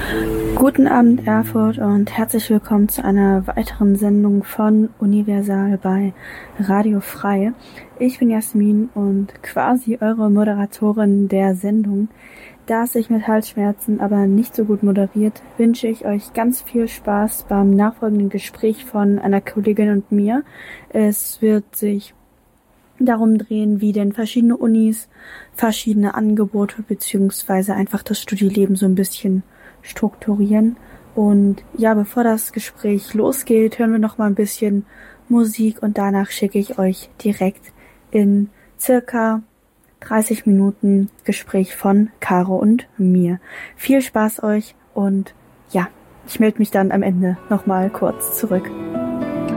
Guten Abend, Erfurt, und herzlich willkommen zu einer weiteren Sendung von Universal bei Radio Frei. Ich bin Jasmin und quasi eure Moderatorin der Sendung. Da es sich mit Halsschmerzen aber nicht so gut moderiert, wünsche ich euch ganz viel Spaß beim nachfolgenden Gespräch von einer Kollegin und mir. Es wird sich darum drehen, wie denn verschiedene Unis verschiedene Angebote beziehungsweise einfach das Studieleben so ein bisschen strukturieren. Und ja, bevor das Gespräch losgeht, hören wir noch mal ein bisschen Musik und danach schicke ich euch direkt in circa 30 Minuten Gespräch von Caro und mir. Viel Spaß euch und ja, ich melde mich dann am Ende noch mal kurz zurück.